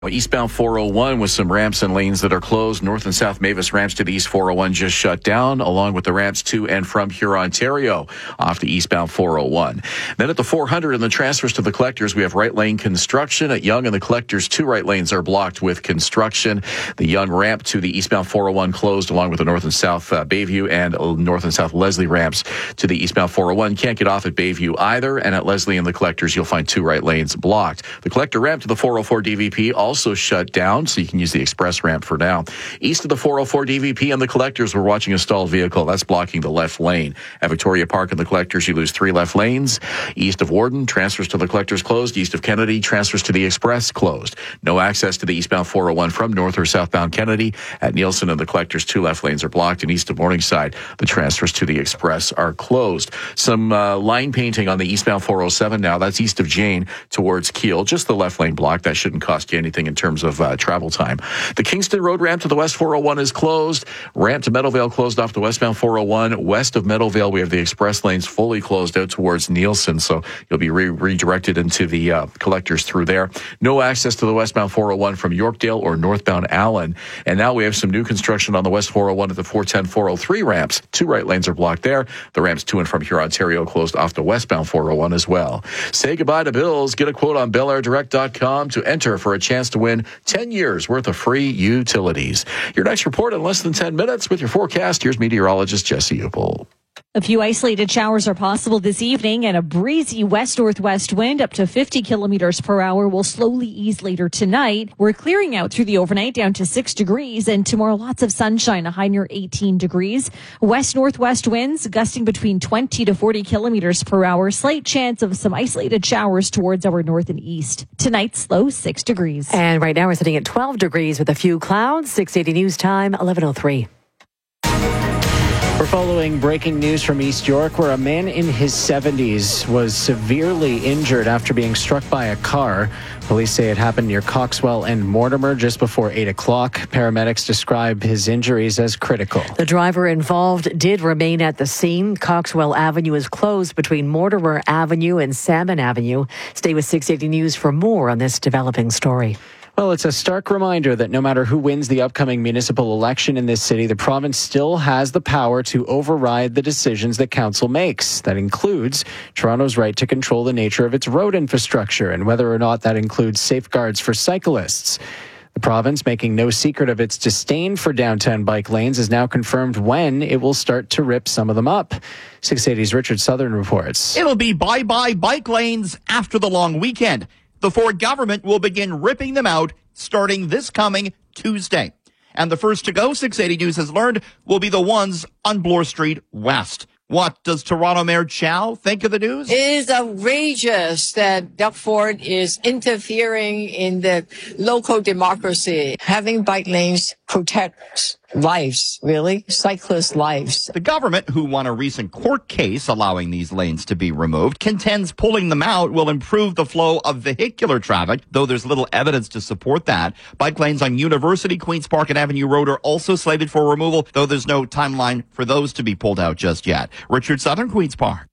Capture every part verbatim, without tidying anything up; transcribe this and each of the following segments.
Eastbound four oh one with some ramps and lanes that are closed. North and South Mavis ramps to the East four oh one just shut down, along with the ramps to and from Huron, Ontario, off the eastbound four oh one. Then at the four hundred and the transfers to the collectors, we have right lane construction. At Yonge and the collectors, two right lanes are blocked with construction. The Yonge ramp to the eastbound four oh one closed, along with the North and South uh, Bayview and North and South Leslie ramps to the eastbound four oh one. Can't get off at Bayview either. And at Leslie and the collectors, you'll find two right lanes blocked. The collector ramp to the four oh four D V P also also shut down, so you can use the express ramp for now. East of the four oh four D V P and the collectors, we're watching a stalled vehicle. That's blocking the left lane. At Victoria Park and the collectors, you lose three left lanes. East of Warden, transfers to the collectors closed. East of Kennedy, transfers to the express closed. No access to the eastbound four oh one from north or southbound Kennedy. At Nielsen and the collectors, two left lanes are blocked. And east of Morningside, the transfers to the express are closed. Some uh, line painting on the eastbound four oh seven now. That's east of Jane towards Keele. Just the left lane block. That shouldn't cost you anything in terms of uh, travel time. The Kingston Road ramp to the west four oh one is closed. Ramp to Meadowvale closed off the westbound four oh one. West of Meadowvale, we have the express lanes fully closed out towards Nielsen, so you'll be re- redirected into the uh, collectors through there. No access to the westbound four oh one from Yorkdale or northbound Allen. And now we have some new construction on the west four oh one at the four ten, four oh three ramps. Two right lanes are blocked there. The ramps to and from Huron, Ontario closed off the westbound four oh one as well. Say goodbye to bills. Get a quote on Bel Air Direct dot com to enter for a chance to win ten years worth of free utilities. Your next report in less than ten minutes with your forecast. Here's meteorologist Jesse Upel. A few isolated showers are possible this evening, and a breezy west-northwest wind up to fifty kilometers per hour will slowly ease later tonight. We're clearing out through the overnight down to six degrees, and tomorrow lots of sunshine, a high near eighteen degrees. West-northwest winds gusting between twenty to forty kilometers per hour. Slight chance of some isolated showers towards our north and east. Tonight's low six degrees. And right now we're sitting at twelve degrees with a few clouds. six eighty News Time, eleven oh three. We're following breaking news from East York, where a man in his seventies was severely injured after being struck by a car. Police say it happened near Coxwell and Mortimer just before eight o'clock. Paramedics describe his injuries as critical. The driver involved did remain at the scene. Coxwell Avenue is closed between Mortimer Avenue and Salmon Avenue. Stay with six eighty News for more on this developing story. Well, it's a stark reminder that no matter who wins the upcoming municipal election in this city, the province still has the power to override the decisions that council makes. That includes Toronto's right to control the nature of its road infrastructure and whether or not that includes safeguards for cyclists. The province, making no secret of its disdain for downtown bike lanes, has now confirmed when it will start to rip some of them up. six eighty's Richard Southern reports. It'll be bye-bye bike lanes after the long weekend. The Ford government will begin ripping them out starting this coming Tuesday. And the first to go, six eighty News has learned, will be the ones on Bloor Street West. What does Toronto Mayor Chow think of the news? It is outrageous that Doug Ford is interfering in the local democracy. Having bike lanes protects lives, really, cyclist lives. The government, who won a recent court case allowing these lanes to be removed, contends pulling them out will improve the flow of vehicular traffic, though there's little evidence to support that. Bike lanes on University, Queen's Park, and Avenue Road are also slated for removal, though there's no timeline for those to be pulled out just yet. Richard Southern, Queen's Park.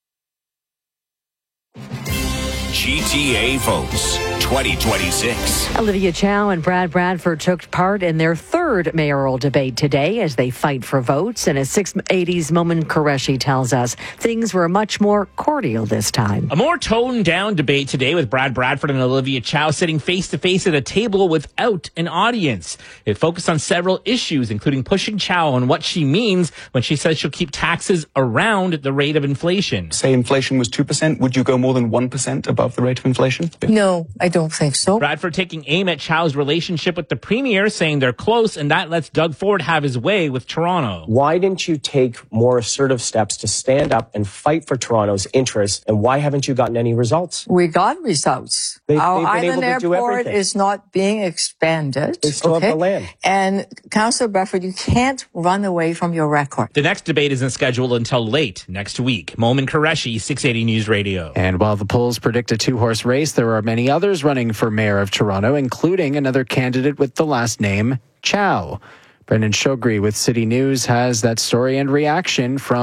G T A votes twenty twenty-six. Olivia Chow and Brad Bradford took part in their third mayoral debate today as they fight for votes. And as six eighty's Momin Qureshi tells us, things were much more cordial this time. A more toned-down debate today with Brad Bradford and Olivia Chow sitting face-to-face at a table without an audience. It focused on several issues, including pushing Chow on what she means when she says she'll keep taxes around the rate of inflation. Say inflation was two percent. Would you go more than one percent above the rate of inflation? No, I don't think so. Bradford taking aim at Chow's relationship with the Premier, saying they're close and that lets Doug Ford have his way with Toronto. Why didn't you take more assertive steps to stand up and fight for Toronto's interests, and why haven't you gotten any results? We got results. They, Our island airport is not being expanded. They still okay? have the land. And Councillor Bradford, you can't run away from your record. The next debate isn't scheduled until late next week. Momin Qureshi, six eighty News Radio. And while the polls predict a two-horse race, there are many others running for mayor of Toronto, including another candidate with the last name Chow. Brendan Shogri with City News has that story and reaction from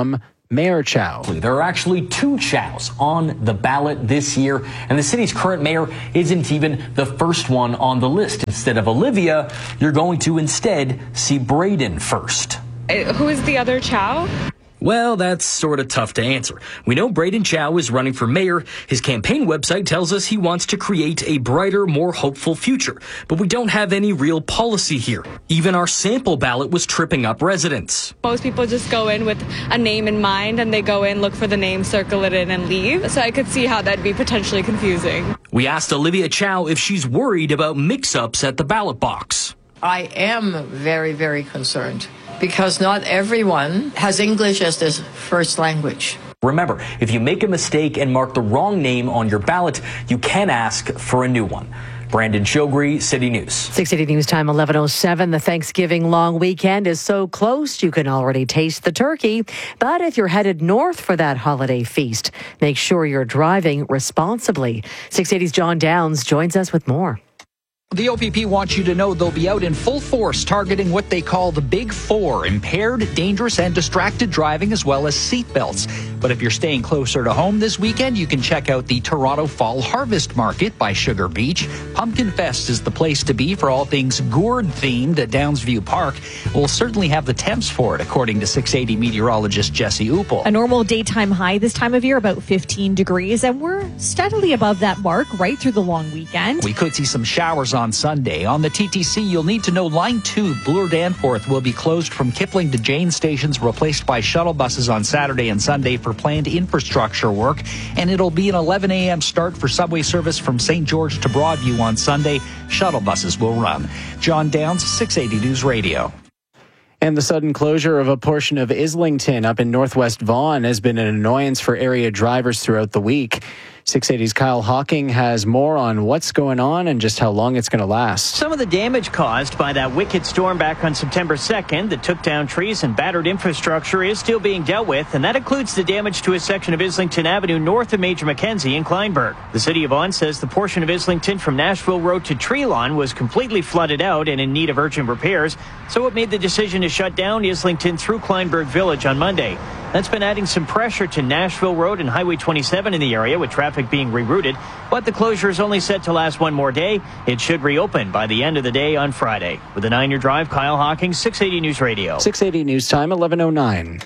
Mayor Chow. There are actually two Chows on the ballot this year, and the city's current mayor isn't even the first one on the list. Instead of Olivia, you're going to instead see Braden first. Uh, who is the other Chow? Well, that's sort of tough to answer. We know Braden Chow is running for mayor. His campaign website tells us he wants to create a brighter, more hopeful future. But we don't have any real policy here. Even our sample ballot was tripping up residents. Most people just go in with a name in mind, and they go in, look for the name, circle it in, and leave. So I could see how that'd be potentially confusing. We asked Olivia Chow if she's worried about mix-ups at the ballot box. I am very, very concerned because not everyone has English as their first language. Remember, if you make a mistake and mark the wrong name on your ballot, you can ask for a new one. Brandon Shogri, City News. six eighty News Time, eleven oh seven. The Thanksgiving long weekend is so close you can already taste the turkey. But if you're headed north for that holiday feast, make sure you're driving responsibly. six eighty's John Downs joins us with more. The O P P wants you to know they'll be out in full force targeting what they call the Big Four: impaired, dangerous, and distracted driving, as well as seatbelts. But if you're staying closer to home this weekend, you can check out the Toronto Fall Harvest Market by Sugar Beach. Pumpkin Fest is the place to be for all things gourd-themed at Downsview Park. We'll certainly have the temps for it, according to six eighty meteorologist Jesse Upel. A normal daytime high this time of year, about fifteen degrees, and we're steadily above that mark right through the long weekend. We could see some showers on Sunday. On the T T C, you'll need to know Line two, Bloor Danforth, will be closed from Kipling to Jane stations, replaced by shuttle buses on Saturday and Sunday for planned infrastructure work. And it'll be an eleven a.m. start for subway service from Saint George to Broadview on Sunday. Shuttle buses will run. John Downs, six eighty News Radio. And the sudden closure of a portion of Islington up in northwest Vaughan has been an annoyance for area drivers throughout the week. six eighty's Kyle Hawking has more on what's going on and just how long it's going to last. Some of the damage caused by that wicked storm back on September second that took down trees and battered infrastructure is still being dealt with, and that includes the damage to a section of Islington Avenue north of Major Mackenzie in Kleinburg. The city of Vaughan says the portion of Islington from Nashville Road to Treelawn was completely flooded out and in need of urgent repairs, so it made the decision to shut down Islington through Kleinburg Village on Monday. That's been adding some pressure to Nashville Road and Highway twenty-seven in the area, with traffic being rerouted. But the closure is only set to last one more day. It should reopen by the end of the day on Friday. With a nine-year drive, Kyle Hawking, six eighty News Radio. six eighty News Time, eleven oh nine.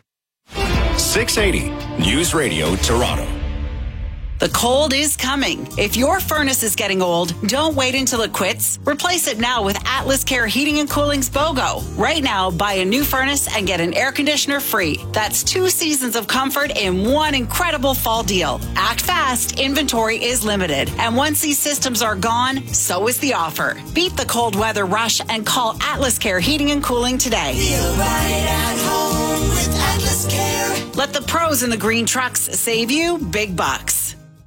six eighty News Radio, Toronto. The cold is coming. If your furnace is getting old, don't wait until it quits. Replace it now with Atlas Care Heating and Cooling's BOGO. Right now, buy a new furnace and get an air conditioner free. That's two seasons of comfort in one incredible fall deal. Act fast. Inventory is limited. And once these systems are gone, so is the offer. Beat the cold weather rush and call Atlas Care Heating and Cooling today. Feel right at home with Atlas Care. Let the pros in the green trucks save you big bucks.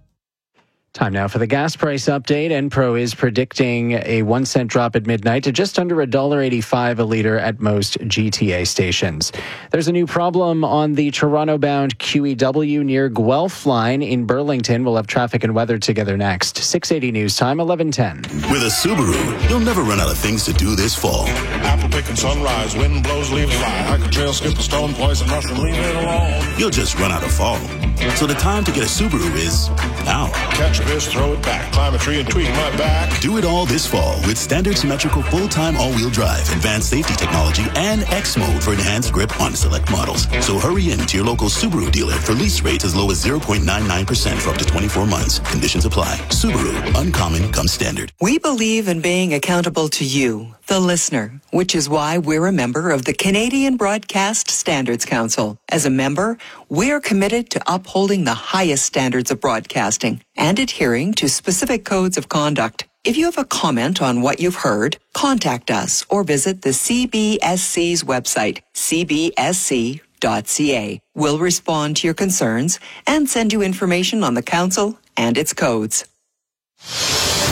Time now for the gas price update. Enpro is predicting a one cent drop at midnight to just under one dollar eighty-five a litre at most G T A stations. There's a new problem on the Toronto-bound Q E W near Guelph line in Burlington. We'll have traffic and weather together next. six eighty News Time, eleven ten. With a Subaru, you'll never run out of things to do this fall. Apple picking sunrise, wind blows, leaves fly. Hike a trail, skip a stone, poison mushroom, leave it alone. You'll just run out of fall. So the time to get a Subaru is now. Catch a fish, throw it back, climb a tree and tweak my back. Do it all this fall with standard symmetrical full-time all-wheel drive, advanced safety technology, and X mode for enhanced grip on select models. So hurry in to your local Subaru dealer for lease rates as low as zero point nine nine percent for up to twenty-four months. Conditions apply. Subaru, uncommon comes standard. We believe in being accountable to you, the listener, which is why we're a member of the Canadian Broadcast Standards Council. As a member, we're committed to upholding the highest standards of broadcasting and adhering to specific codes of conduct. If you have a comment on what you've heard, contact us or visit the C B S C's website, c b s c dot c a. We'll respond to your concerns and send you information on the council and its codes.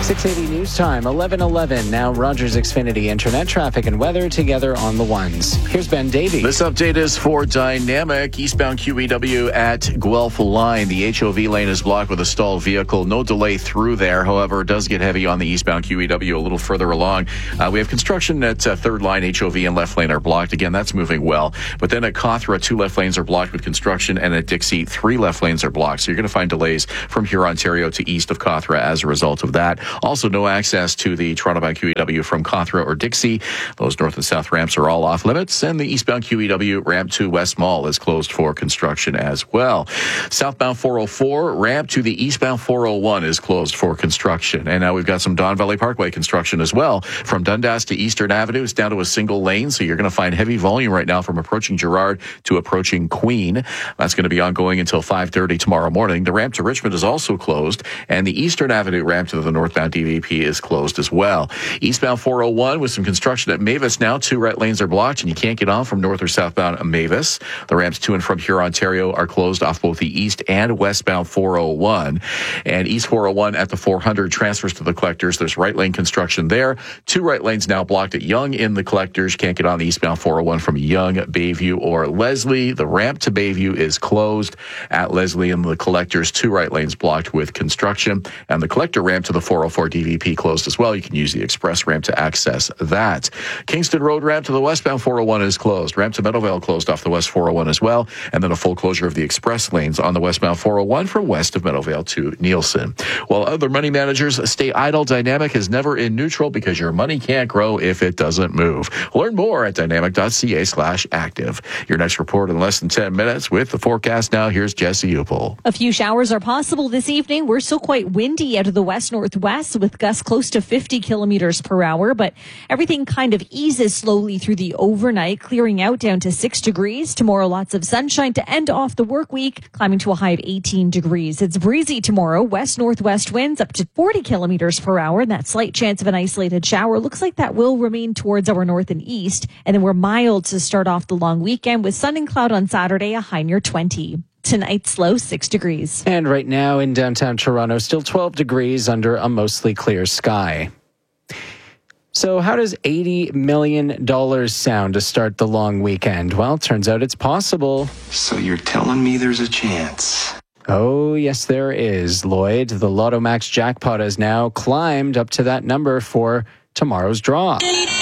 six eighty News Time, eleven eleven. Now Rogers Xfinity Internet traffic and weather together on the ones. Here's Ben Davey. This update is for Dynamic. Eastbound Q E W at Guelph Line. The H O V lane is blocked with a stalled vehicle. No delay through there. However, it does get heavy on the eastbound Q E W a little further along. Uh, we have construction at uh, third line. H O V and left lane are blocked. Again, that's moving well. But then at Cawthra, two left lanes are blocked with construction. And at Dixie, three left lanes are blocked. So you're going to find delays from Huron, Ontario to east of Cawthra as a result of that. Also, no access to the Toronto-bound Q E W from Cawthra or Dixie. Those north and south ramps are all off limits, and the eastbound Q E W ramp to West Mall is closed for construction as well. Southbound four oh four ramp to the eastbound four oh one is closed for construction. And now we've got some Don Valley Parkway construction as well. From Dundas to Eastern Avenue, it's down to a single lane, so you're going to find heavy volume right now from approaching Girard to approaching Queen. That's going to be ongoing until five thirty tomorrow morning. The ramp to Richmond is also closed, and the Eastern Avenue ramp to the northbound D V P is closed as well. Eastbound four oh one with some construction at Mavis now. Two right lanes are blocked, and you can't get on from north or southbound Mavis. The ramps to and from Huron, Ontario are closed off both the east and westbound four oh one. And East four oh one at the four hundred transfers to the collectors. There's right lane construction there. Two right lanes now blocked at Yonge in the collectors. Can't get on the eastbound four oh one from Yonge, Bayview, or Leslie. The ramp to Bayview is closed at Leslie in the collectors. Two right lanes blocked with construction. And the collector ramp to the four oh four D V P closed as well. You can use the express ramp to access that. Kingston Road ramp to the westbound four oh one is closed. Ramp to Meadowvale closed off the west four oh one as well. And then a full closure of the express lanes on the westbound four oh one from west of Meadowvale to Nielsen. While other money managers stay idle, Dynamic is never in neutral because your money can't grow if it doesn't move. Learn more at dynamic.ca slash active. Your next report in less than ten minutes with the forecast now. Here's Jesse Upel. A few showers are possible this evening. We're still quite windy out of the west-northwest with gusts close to fifty kilometers per hour, but everything kind of eases slowly through the overnight, clearing out down to six degrees. Tomorrow, lots of sunshine to end off the work week, climbing to a high of eighteen degrees. It's breezy tomorrow. West-northwest winds up to forty kilometers per hour, and that slight chance of an isolated shower looks like that will remain towards our north and east. And then we're mild to start off the long weekend with sun and cloud on Saturday, a high near twenty. Tonight's low, six degrees. And right now in downtown Toronto, still twelve degrees under a mostly clear sky. So how does eighty million dollars sound to start the long weekend? Well, turns out it's possible. So you're telling me there's a chance? Oh, yes, there is, Lloyd. The Lotto Max jackpot has now climbed up to that number for tomorrow's draw.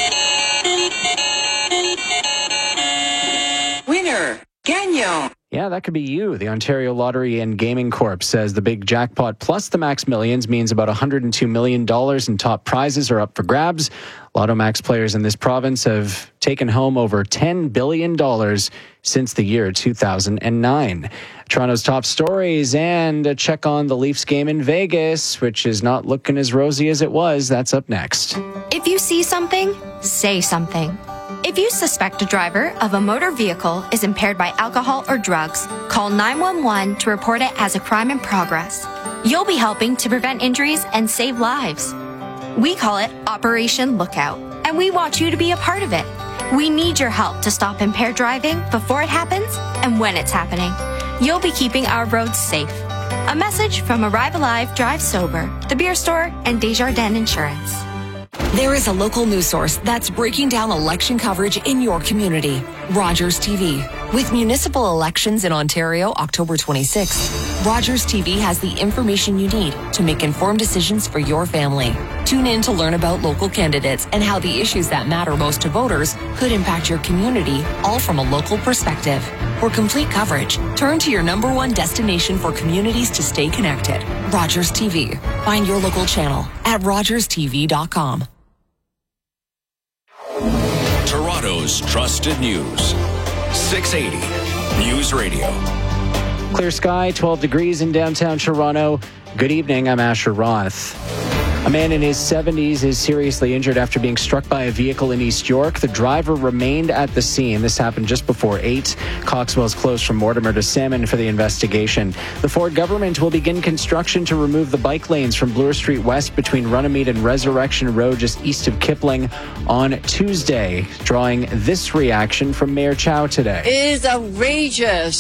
Winner, Gagnon. Yeah, that could be you. The Ontario Lottery and Gaming Corp says the big jackpot plus the Max Millions means about one hundred two million dollars in top prizes are up for grabs. Lotto Max players in this province have taken home over ten billion dollars since the year two thousand nine. Toronto's top stories and a check on the Leafs game in Vegas, which is not looking as rosy as it was. That's up next. If you see something, say something. If you suspect a driver of a motor vehicle is impaired by alcohol or drugs, call nine one one to report it as a crime in progress. You'll be helping to prevent injuries and save lives. We call it Operation Lookout, and we want you to be a part of it. We need your help to stop impaired driving before it happens and when it's happening. You'll be keeping our roads safe. A message from Arrive Alive, Drive Sober, The Beer Store, and Desjardins Insurance. There is a local news source that's breaking down election coverage in your community. Rogers T V. With municipal elections in Ontario October twenty-sixth, Rogers T V has the information you need to make informed decisions for your family. Tune in to learn about local candidates and how the issues that matter most to voters could impact your community, all from a local perspective. For complete coverage, turn to your number one destination for communities to stay connected. Rogers T V. Find your local channel at rogers t v dot com. Toronto's trusted news. six eighty News Radio. Clear sky, twelve degrees in downtown Toronto. Good evening, I'm Asher Roth. A man in his seventies is seriously injured after being struck by a vehicle in East York. The driver remained at the scene. This happened just before eight. Coxwell's closed from Mortimer to Salmon for the investigation. The Ford government will begin construction to remove the bike lanes from Bloor Street West between Runnymede and Resurrection Road just east of Kipling on Tuesday, drawing this reaction from Mayor Chow today. It is outrageous.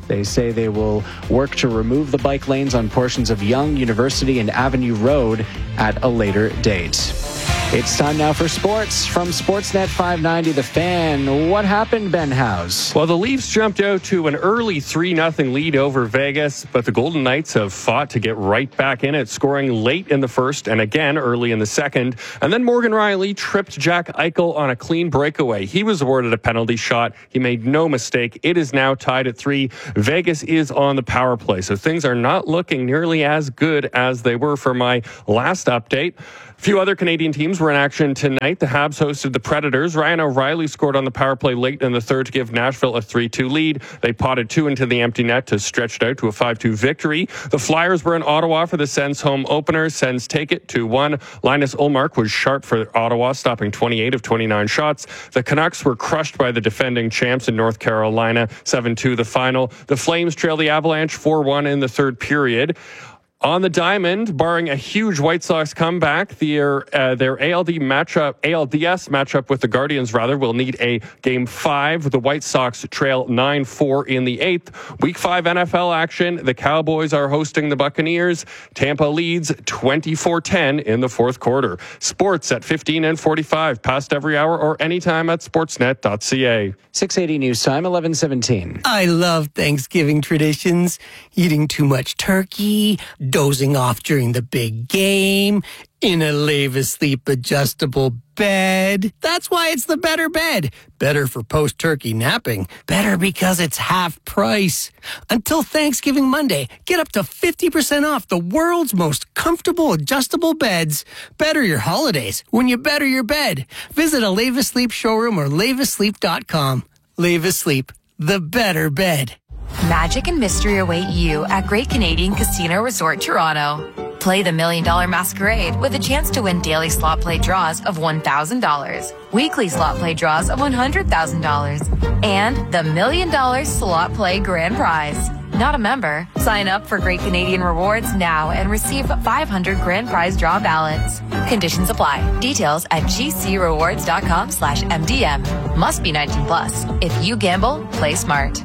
They say they will work to remove the bike lanes on portions of Yonge, University, and Avenue Road at a later date. It's time now for sports from Sportsnet five ninety The Fan. What happened, Ben House? Well, the Leafs jumped out to an early three nothing lead over Vegas, but the Golden Knights have fought to get right back in it, scoring late in the first and again early in the second. And then Morgan Rielly tripped Jack Eichel on a clean breakaway. He was awarded a penalty shot. He made no mistake. It is now tied at three. Vegas is on the power play, so things are not looking nearly as good as they were for my last update. A few other Canadian teams were in action tonight. The Habs hosted the Predators. Ryan O'Reilly scored on the power play late in the third to give Nashville a three two lead. They potted two into the empty net to stretch it out to a five two victory. The Flyers were in Ottawa for the Sens home opener. Sens take it two one. Linus Ullmark was sharp for Ottawa, stopping twenty-eight of twenty-nine shots. The Canucks were crushed by the defending champs in North Carolina, seven two the final. The Flames trail the Avalanche four one in the third period. On the diamond, barring a huge White Sox comeback, their uh, their A L D matchup, A L D S matchup with the Guardians, rather, will need a game five. The White Sox trail nine four in the eighth. Week five N F L action. The Cowboys are hosting the Buccaneers. Tampa leads twenty-four ten in the fourth quarter. Sports at fifteen and forty-five, past every hour or anytime at sportsnet dot c a. six eighty News Time, eleven seventeen. I love Thanksgiving traditions. Eating too much turkey, dozing off during the big game, in a Lave Asleep adjustable bed. That's why it's the better bed. Better for post-turkey napping. Better because it's half price. Until Thanksgiving Monday, get up to fifty percent off the world's most comfortable adjustable beds. Better your holidays when you better your bed. Visit a Lave Asleep showroom or lave asleep dot com. Lave Asleep, the better bed. Magic and mystery await you at Great Canadian Casino Resort Toronto. Play the Million Dollar Masquerade with a chance to win daily slot play draws of one thousand dollars, weekly slot play draws of one hundred thousand dollars, and the Million Dollar Slot Play Grand Prize. Not a member? Sign up for Great Canadian Rewards now and receive five hundred grand prize draw ballots. Conditions apply. Details at gcrewards.com slash MDM. Must be nineteen plus. If you gamble, play smart.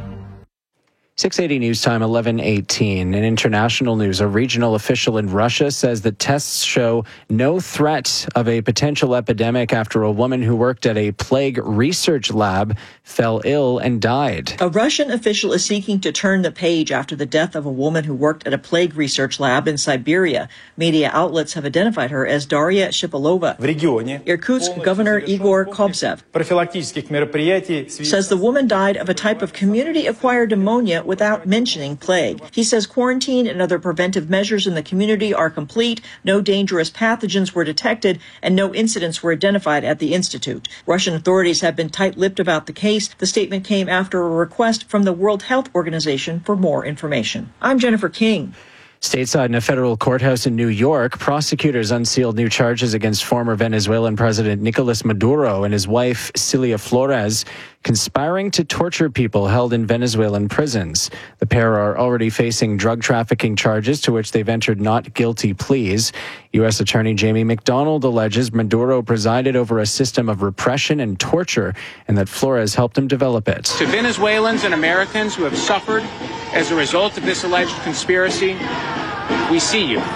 six eighty News Time, eleven eighteen. In international news, a regional official in Russia says that tests show no threat of a potential epidemic after a woman who worked at a plague research lab fell ill and died. A Russian official is seeking to turn the page after the death of a woman who worked at a plague research lab in Siberia. Media outlets have identified her as Daria Shipilova. Irkutsk Governor Igor Kobzev says the woman died of a type of community-acquired pneumonia without mentioning plague. He says quarantine and other preventive measures in the community are complete, no dangerous pathogens were detected, and no incidents were identified at the institute. Russian authorities have been tight-lipped about the case. The statement came after a request from the World Health Organization for more information. I'm Jennifer King. Stateside in a federal courthouse in New York, prosecutors unsealed new charges against former Venezuelan President Nicolas Maduro and his wife, Cilia Flores, conspiring to torture people held in Venezuelan prisons. The pair are already facing drug trafficking charges to which they've entered not guilty pleas. U S Attorney Jamie McDonald alleges Maduro presided over a system of repression and torture and that Flores helped him develop it. To Venezuelans and Americans who have suffered as a result of this alleged conspiracy, we see you.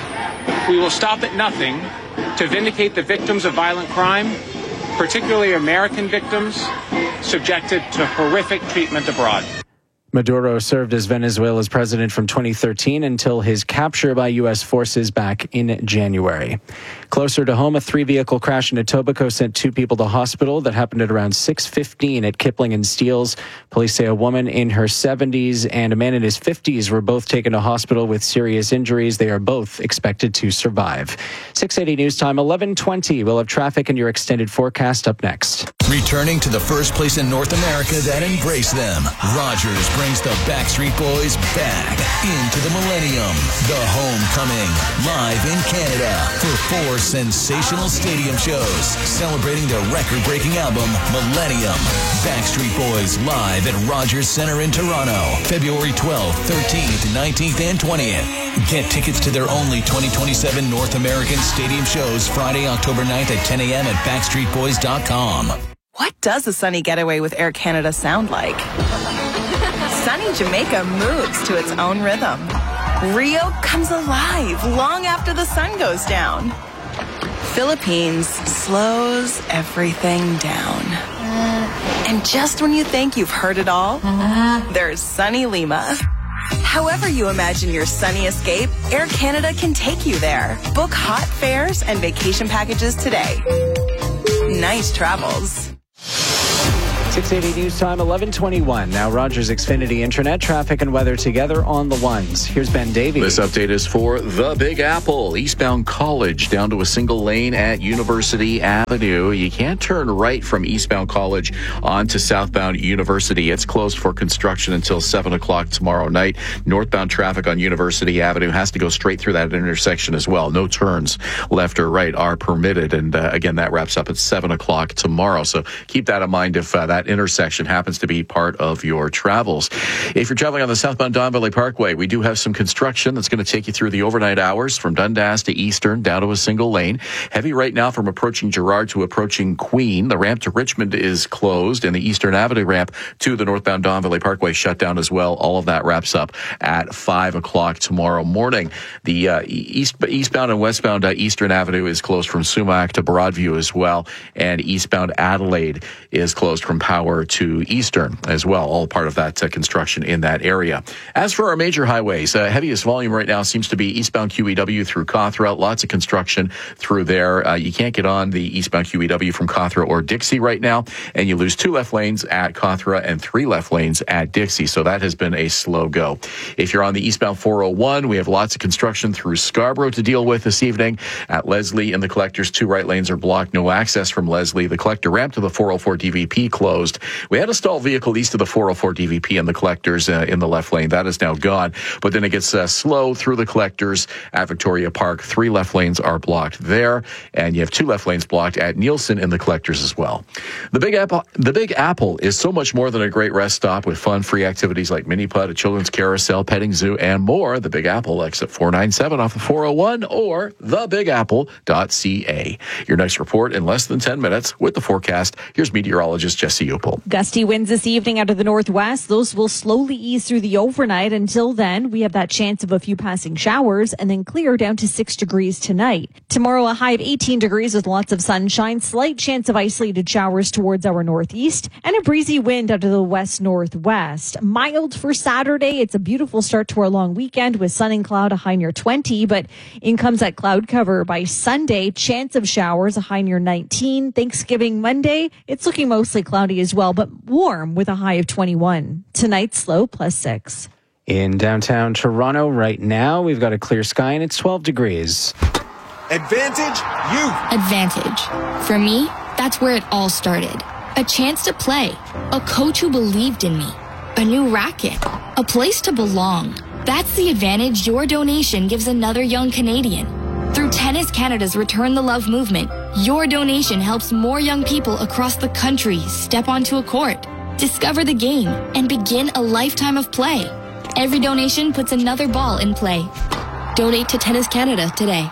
We will stop at nothing to vindicate the victims of violent crime, particularly American victims subjected to horrific treatment abroad. Maduro served as Venezuela's president from twenty thirteen until his capture by U S forces back in January. Closer to home, a three-vehicle crash in Etobicoke sent two people to hospital. That happened at around six fifteen at Kipling and Steeles. Police say a woman in her seventies and a man in his fifties were both taken to hospital with serious injuries. They are both expected to survive. six eighty News Time, eleven twenty. We'll have traffic and your extended forecast up next. Returning to the first place in North America that embraced them, Rogers brings the Backstreet Boys back into the Millennium. The Homecoming, live in Canada for four sensational stadium shows celebrating their record-breaking album, Millennium. Backstreet Boys live at Rogers Centre in Toronto, February twelfth, thirteenth, nineteenth, and twentieth. Get tickets to their only twenty twenty-seven North American stadium shows Friday, October ninth at ten a.m. at backstreet boys dot com. What does a sunny getaway with Air Canada sound like? Sunny Jamaica moves to its own rhythm. Rio comes alive long after the sun goes down. Philippines slows everything down. And just when you think you've heard it all, there's sunny Lima. However you imagine your sunny escape, Air Canada can take you there. Book hot fares and vacation packages today. Nice travels. six eighty News Time, eleven twenty-one. Now Rogers Xfinity Internet, traffic and weather together on the ones. Here's Ben Davey. This update is for the Big Apple. Eastbound College down to a single lane at University Avenue. You can't turn right from eastbound College onto southbound University. It's closed for construction until seven o'clock tomorrow night. Northbound traffic on University Avenue has to go straight through that intersection as well. No turns left or right are permitted. And uh, again, that wraps up at seven o'clock tomorrow. So keep that in mind if uh, that intersection happens to be part of your travels. If you're traveling on the southbound Don Valley Parkway, we do have some construction that's going to take you through the overnight hours from Dundas to Eastern down to a single lane. Heavy right now from approaching Girard to approaching Queen. The ramp to Richmond is closed, and the Eastern Avenue ramp to the northbound Don Valley Parkway shut down as well. All of that wraps up at five o'clock tomorrow morning. The uh, east, eastbound and westbound uh, Eastern Avenue is closed from Sumac to Broadview as well, and eastbound Adelaide is closed from Power to Eastern as well, all part of that uh, construction in that area. As for our major highways, uh, heaviest volume right now seems to be eastbound Q E W through Cawthra. Lots of construction through there. Uh, you can't get on the eastbound Q E W from Cawthra or Dixie right now, and you lose two left lanes at Cawthra and three left lanes at Dixie, so that has been a slow go. If you're on the eastbound four oh one, we have lots of construction through Scarborough to deal with this evening. At Leslie in the collectors, two right lanes are blocked. No access from Leslie. The collector ramp to the four oh four D V P closed. We had a stalled vehicle east of the four oh four D V P in the collectors uh, in the left lane. That is now gone. But then it gets uh, slow through the collectors at Victoria Park. Three left lanes are blocked there. And you have two left lanes blocked at Nielsen in the collectors as well. The Big Apple, the Big Apple is so much more than a great rest stop with fun, free activities like mini putt, a children's carousel, petting zoo, and more. The Big Apple, exit four ninety-seven off the four oh one or the big apple dot c a. Your next report in less than ten minutes with the forecast. Here's meteorologist Jesse Upel. Gusty winds this evening out of the northwest. Those will slowly ease through the overnight. Until then, we have that chance of a few passing showers and then clear down to six degrees tonight. Tomorrow, a high of eighteen degrees with lots of sunshine, slight chance of isolated showers towards our northeast, and a breezy wind out of the west-northwest. Mild for Saturday. It's a beautiful start to our long weekend with sun and cloud, a high near twenty, but in comes that cloud cover by Sunday. Chance of showers, a high near nineteen. Thanksgiving Monday, it's looking mostly cloudy as well, but warm with a high of twenty-one. Tonight's low plus six. In downtown Toronto right now, we've got a clear sky and it's twelve degrees. Advantage youth. Advantage. For me, that's where it all started. A chance to play. A coach who believed in me. A new racket. A place to belong. That's the advantage your donation gives another young Canadian. Through Tennis Canada's Return the Love movement, your donation helps more young people across the country step onto a court, discover the game, and begin a lifetime of play. Every donation puts another ball in play. Donate to Tennis Canada today.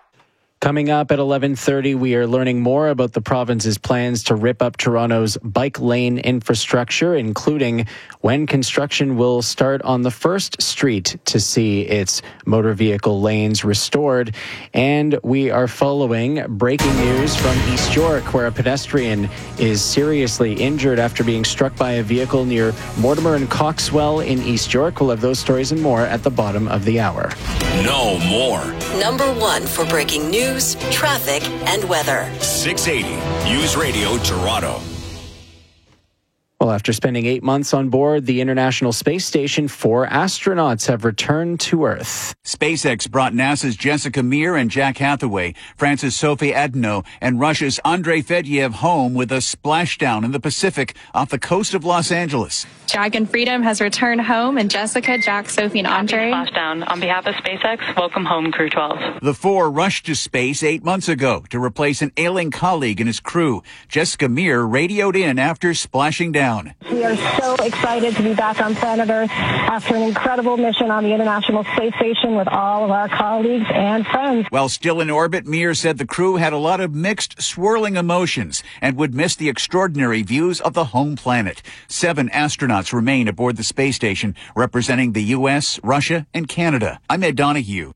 Coming up at eleven thirty, we are learning more about the province's plans to rip up Toronto's bike lane infrastructure, including when construction will start on the first street to see its motor vehicle lanes restored. And we are following breaking news from East York, where a pedestrian is seriously injured after being struck by a vehicle near Mortimer and Coxwell in East York. We'll have those stories and more at the bottom of the hour. No more. Number one for breaking news, traffic, and weather. six eighty News Radio Toronto. Well, after spending eight months on board the International Space Station, four astronauts have returned to Earth. SpaceX brought NASA's Jessica Meir and Jack Hathaway, France's Sophie Adno, and Russia's Andrei Fedyev home with a splashdown in the Pacific off the coast of Los Angeles. Dragon Freedom has returned home, and Jessica, Jack, Sophie, and Andre. Splashdown. On behalf of SpaceX, welcome home, Crew twelve. The four rushed to space eight months ago to replace an ailing colleague and his crew. Jessica Meir radioed in after splashing down. splashdown. We are so excited to be back on planet Earth after an incredible mission on the International Space Station with all of our colleagues and friends. While still in orbit, Mir said the crew had a lot of mixed, swirling emotions and would miss the extraordinary views of the home planet. Seven astronauts remain aboard the space station, representing the U S, Russia, and Canada. I'm Ed Donahue.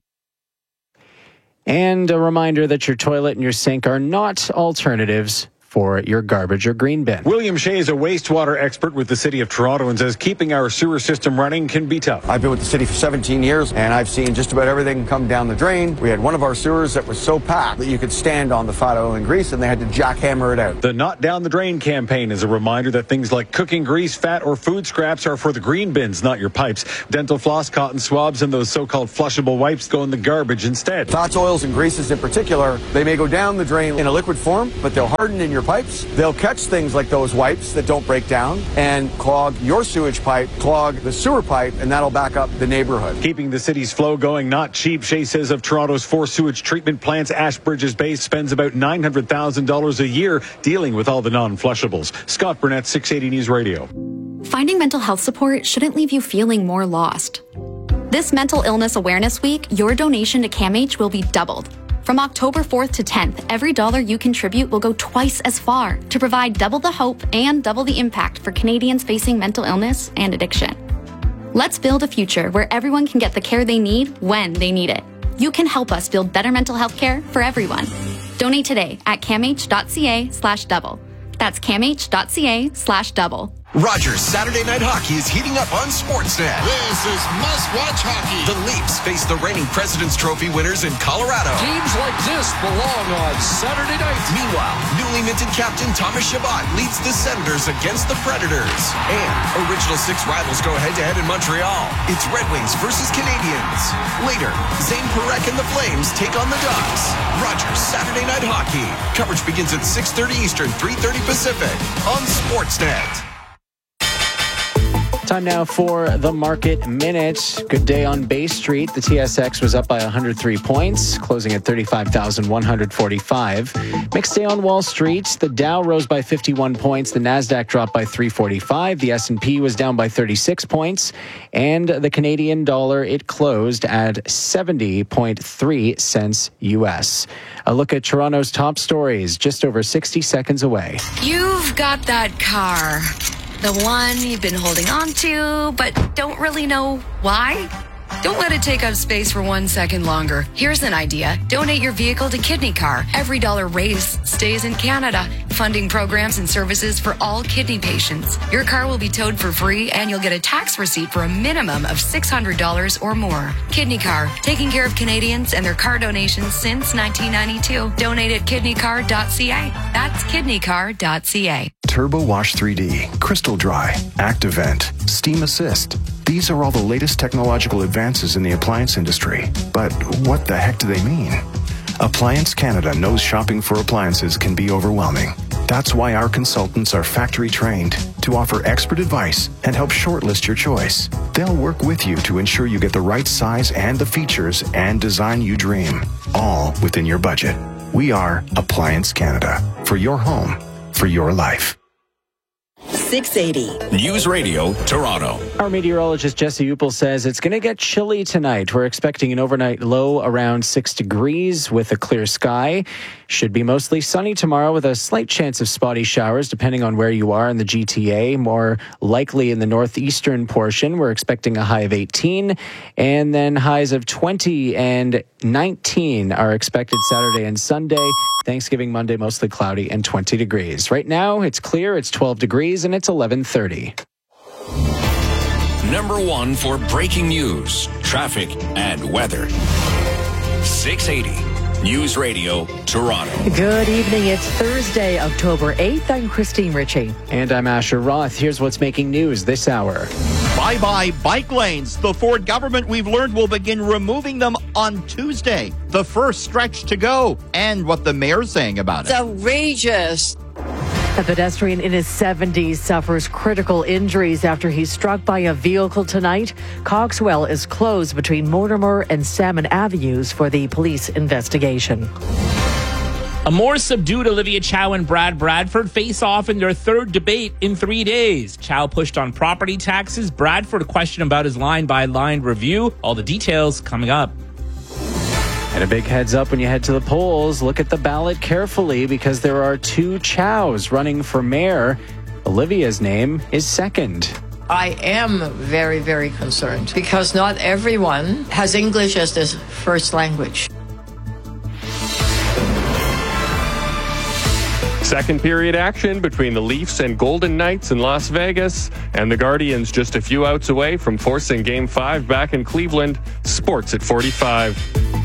And a reminder that your toilet and your sink are not alternatives for your garbage or green bin. William Shea is a wastewater expert with the City of Toronto and says keeping our sewer system running can be tough. I've been with the city for seventeen years, and I've seen just about everything come down the drain. We had one of our sewers that was so packed that you could stand on the fat oil and grease, and they had to jackhammer it out. The Not Down the Drain campaign is a reminder that things like cooking grease, fat, or food scraps are for the green bins, not your pipes. Dental floss, cotton swabs, and those so-called flushable wipes go in the garbage instead. Fats, oils, and greases in particular, they may go down the drain in a liquid form, but they'll harden in your pipes. They'll catch things like those wipes that don't break down and clog your sewage pipe, clog the sewer pipe, and that'll back up the neighborhood. Keeping the city's flow going, not cheap. Shea says of Toronto's four sewage treatment plants, Ashbridge is based, spends about nine hundred thousand dollars a year dealing with all the non-flushables. Scott Burnett, six eighty News Radio. Finding mental health support shouldn't leave you feeling more lost. This Mental Illness Awareness Week, your donation to CAMH will be doubled. From October fourth to tenth, every dollar you contribute will go twice as far to provide double the hope and double the impact for Canadians facing mental illness and addiction. Let's build a future where everyone can get the care they need when they need it. You can help us build better mental health care for everyone. Donate today at camh.ca slash double. That's camh.ca slash double. Rogers Saturday Night Hockey is heating up on Sportsnet. This is must-watch hockey. The Leafs face the reigning President's Trophy winners in Colorado. Games like this belong on Saturday night. Meanwhile, newly minted captain Thomas Chabot leads the Senators against the Predators. And Original Six rivals go head-to-head in Montreal. It's Red Wings versus Canadiens. Later, Zane Parekh and the Flames take on the Ducks. Rogers Saturday Night Hockey. Coverage begins at six thirty Eastern, three thirty Pacific on Sportsnet. Time now for the Market Minute. Good day on Bay Street. The T S X was up by one hundred three points, closing at thirty-five thousand one hundred forty-five. Mixed day on Wall Street. The Dow rose by fifty-one points. The Nasdaq dropped by three forty-five. The S and P was down by thirty-six points. And the Canadian dollar, it closed at seventy point three cents U S. A look at Toronto's top stories just over sixty seconds away. You've got that car. The one you've been holding on to, but don't really know why? Don't let it take up space for one second longer. Here's an idea. Donate your vehicle to Kidney Car. Every dollar raised stays in Canada, funding programs and services for all kidney patients. Your car will be towed for free, and you'll get a tax receipt for a minimum of six hundred dollars or more. Kidney Car, taking care of Canadians and their car donations since nineteen ninety-two. Donate at kidney car dot c a. That's kidney car dot c a. Turbo Wash three D, Crystal Dry, ActiVent, Steam Assist. These are all the latest technological advances in the appliance industry. But what the heck do they mean? Appliance Canada knows shopping for appliances can be overwhelming. That's why our consultants are factory trained to offer expert advice and help shortlist your choice. They'll work with you to ensure you get the right size and the features and design you dream, all within your budget. We are Appliance Canada, for your home, for your life. six eighty News Radio, Toronto. Our meteorologist Jesse Uppel says it's going to get chilly tonight. We're expecting an overnight low around six degrees with a clear sky. Should be mostly sunny tomorrow with a slight chance of spotty showers depending on where you are in the G T A. More likely in the northeastern portion. We're expecting a high of eighteen, and then highs of twenty and nineteen are expected Saturday and Sunday. Thanksgiving Monday, mostly cloudy and twenty degrees. Right now, it's clear. It's twelve degrees and it's eleven thirty. Number one for breaking news, traffic, and weather. six eighty News Radio, Toronto. Good evening. It's Thursday, October eighth. I'm Christine Ritchie. And I'm Asher Roth. Here's what's making news this hour. Bye-bye bike lanes. The Ford government, we've learned, will begin removing them on Tuesday. The first stretch to go. And what the mayor's saying about it. It's outrageous. A pedestrian in his seventies suffers critical injuries after he's struck by a vehicle tonight. Coxwell is closed between Mortimer and Salmon Avenues for the police investigation. A more subdued Olivia Chow and Brad Bradford face off in their third debate in three days. Chow pushed on property taxes. Bradford questioned about his line-by-line review. All the details coming up. And a big heads up when you head to the polls. Look at the ballot carefully because there are two Chows running for mayor. Olivia's name is second. I am very, very concerned because not everyone has English as their first language. Second period action between the Leafs and Golden Knights in Las Vegas, and the Guardians just a few outs away from forcing Game five back in Cleveland. Sports at forty-five.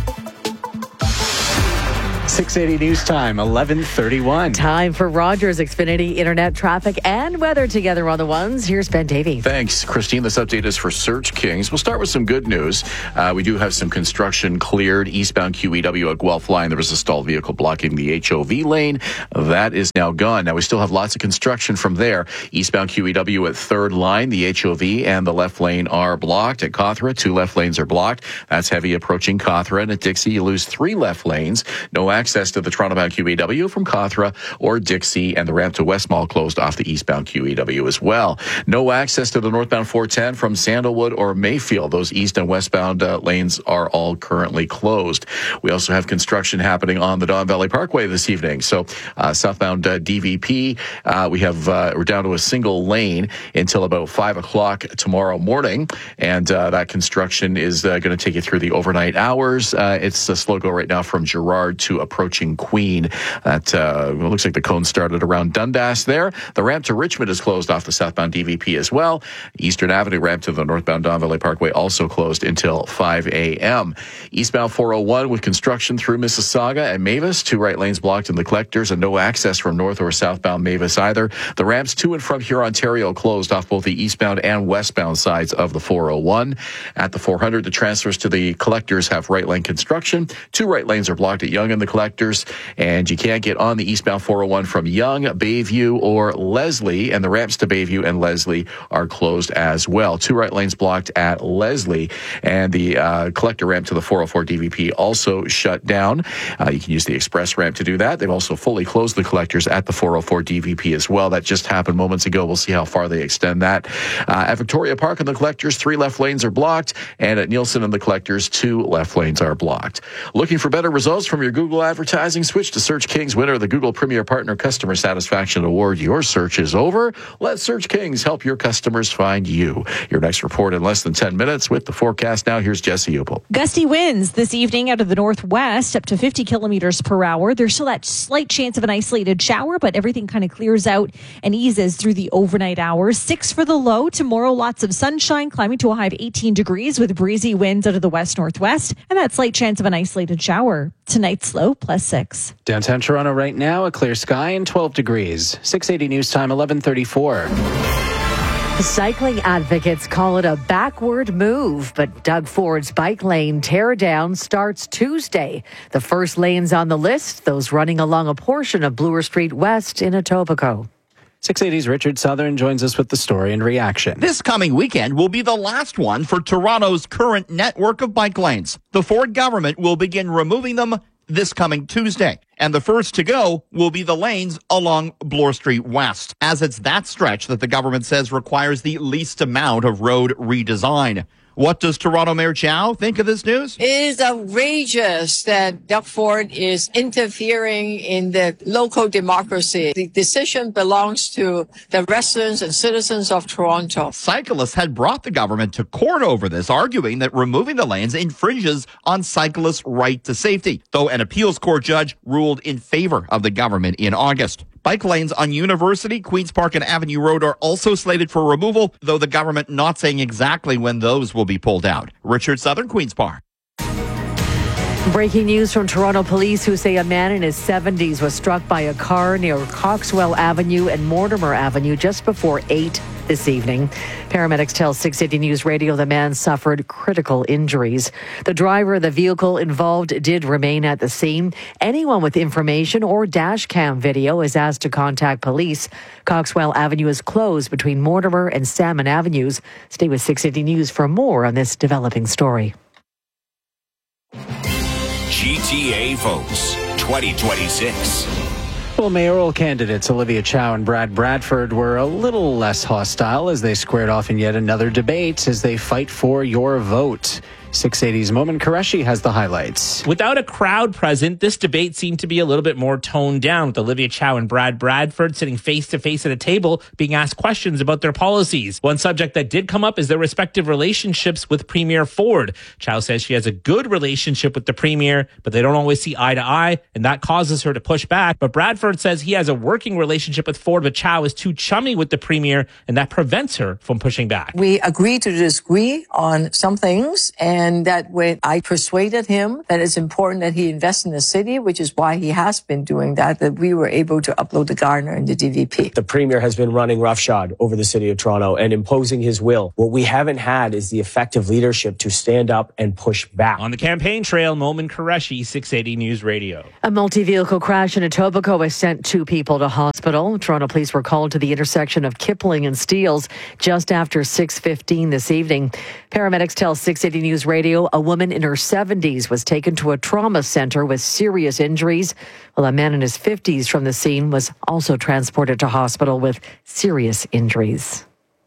six eighty News Time, eleven thirty-one. Time for Rogers Xfinity Internet traffic and weather together on the ones. Here's Ben Davey. Thanks, Christine. This update is for Search Kings. We'll start with some good news. Uh, we do have some construction cleared eastbound Q E W at Guelph Line. There was a stalled vehicle blocking the H O V lane. That is now gone. Now we still have lots of construction from there. Eastbound Q E W at Third Line, the H O V and the left lane are blocked. At Cawthra, two left lanes are blocked. That's heavy approaching Cawthra. And at Dixie, you lose three left lanes. No access to the Toronto-bound Q E W from Cawthra or Dixie, and the ramp to West Mall closed off the eastbound Q E W as well. No access to the northbound four ten from Sandalwood or Mayfield. Those east and westbound uh, lanes are all currently closed. We also have construction happening on the Don Valley Parkway this evening. So uh, southbound uh, D V P, uh, we have uh, we're down to a single lane until about five o'clock tomorrow morning, and uh, that construction is uh, going to take you through the overnight hours. Uh, it's a slow go right now from Girard to approaching Queen. That uh, looks like the cone started around Dundas there. The ramp to Richmond is closed off the southbound D V P as well. Eastern Avenue ramp to the northbound Don Valley Parkway also closed until five a.m. Eastbound four oh one with construction through Mississauga and Mavis. Two right lanes blocked in the collectors and no access from north or southbound Mavis either. The ramps to and from here, Ontario closed off both the eastbound and westbound sides of the four oh one. At the four hundred, the transfers to the collectors have right lane construction. Two right lanes are blocked at Yonge and the collectors, and you can't get on the eastbound four oh one from Yonge, Bayview, or Leslie, and the ramps to Bayview and Leslie are closed as well. Two right lanes blocked at Leslie, and the uh, collector ramp to the four oh four D V P also shut down. Uh, you can use the express ramp to do that. They've also fully closed the collectors at the four oh four D V P as well. That just happened moments ago. We'll see how far they extend that. Uh, at Victoria Park and the collectors, three left lanes are blocked, and at Nielsen and the collectors, two left lanes are blocked. Looking for better results from your Google advertising? Switch to Search Kings, winner of the Google Premier Partner Customer Satisfaction Award. Your search is over. Let Search Kings help your customers find you. Your next report in less than ten minutes with the forecast. Now, here's Jesse Upel. Gusty winds this evening out of the northwest up to fifty kilometers per hour. There's still that slight chance of an isolated shower, but everything kind of clears out and eases through the overnight hours. Six for the low. Tomorrow, lots of sunshine, climbing to a high of eighteen degrees with breezy winds out of the west-northwest and that slight chance of an isolated shower. Tonight's low, plus six. Downtown Toronto right now, a clear sky and twelve degrees. six eighty News Time, eleven thirty-four. Cycling advocates call it a backward move, but Doug Ford's bike lane teardown starts Tuesday. The first lanes on the list, those running along a portion of Bloor Street West in Etobicoke. six eighty's Richard Southern joins us with the story and reaction. This coming weekend will be the last one for Toronto's current network of bike lanes. The Ford government will begin removing them this coming Tuesday. And the first to go will be the lanes along Bloor Street West, as it's that stretch that the government says requires the least amount of road redesign. What does Toronto Mayor Chow think of this news? It is outrageous that Doug Ford is interfering in the local democracy. The decision belongs to the residents and citizens of Toronto. Cyclists had brought the government to court over this, arguing that removing the lanes infringes on cyclists' right to safety, though an appeals court judge ruled in favor of the government in August. Bike lanes on University, Queen's Park, and Avenue Road are also slated for removal, though the government not saying exactly when those will be pulled out. Richard Southern, Queen's Park. Breaking news from Toronto police, who say a man in his seventies was struck by a car near Coxwell Avenue and Mortimer Avenue just before eight this evening. Paramedics tell six eighty News Radio the man suffered critical injuries. The driver of the vehicle involved did remain at the scene. Anyone with information or dash cam video is asked to contact police. Coxwell Avenue is closed between Mortimer and Salmon Avenues. Stay with six eighty News for more on this developing story. G T A votes twenty twenty-six. Well, mayoral candidates Olivia Chow and Brad Bradford were a little less hostile as they squared off in yet another debate as they fight for your vote. six eighty's Momin Qureshi has the highlights. Without a crowd present, this debate seemed to be a little bit more toned down, with Olivia Chow and Brad Bradford sitting face-to-face at a table being asked questions about their policies. One subject that did come up is their respective relationships with Premier Ford. Chow says she has a good relationship with the Premier, but they don't always see eye to eye, and that causes her to push back. But Bradford says he has a working relationship with Ford, but Chow is too chummy with the Premier, and that prevents her from pushing back. We agree to disagree on some things, and And that way I persuaded him that it's important that he invest in the city, which is why he has been doing that, that we were able to upload the Gardner and the D V P. The Premier has been running roughshod over the city of Toronto and imposing his will. What we haven't had is the effective leadership to stand up and push back. On the campaign trail, Momin Qureshi, six eighty News Radio. A multi-vehicle crash in Etobicoke has sent two people to hospital. Toronto police were called to the intersection of Kipling and Steeles just after six fifteen this evening. Paramedics tell six eighty News Radio a woman in her seventies was taken to a trauma center with serious injuries, while a man in his fifties from the scene was also transported to hospital with serious injuries.